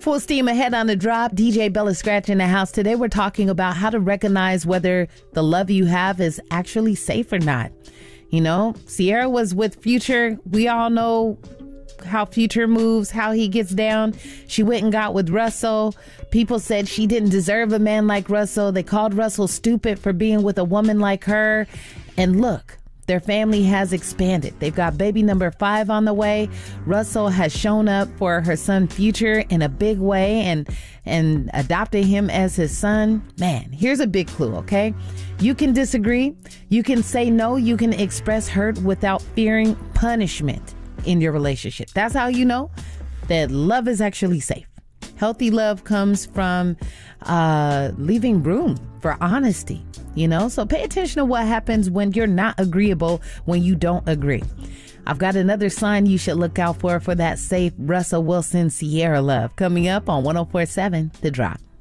Full steam ahead on the drop. DJ Bella Scratch in the house. Today we're talking about how to recognize whether the love you have is actually safe or not. You know, Ciara was with Future. We all know how Future moves, how he gets down. She went and got with Russell. People said she didn't deserve a man like Russell. They called Russell stupid for being with a woman like her. And look, their family has expanded. They've got baby number 5 on the way. Russell has shown up for her son Future in a big way and adopted him as his son. Man, here's a big clue, okay? You can disagree. You can say no. You can express hurt without fearing punishment in your relationship. That's how you know that love is actually safe. Healthy love comes from leaving room for honesty, you know? So pay attention to what happens when you're not agreeable, when you don't agree. I've got another sign you should look out for that safe Russell Wilson Ciara love coming up on 104.7 The Drop.